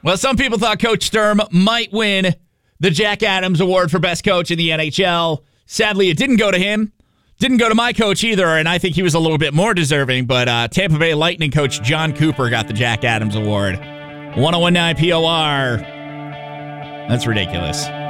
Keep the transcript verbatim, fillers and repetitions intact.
Well, some people thought Coach Sturm might win the Jack Adams Award for Best Coach in the N H L. Sadly, it didn't go to him. Didn't go to my coach either, and I think he was a little bit more deserving, but uh, Tampa Bay Lightning coach John Cooper got the Jack Adams Award. one oh one point nine P O R. That's ridiculous.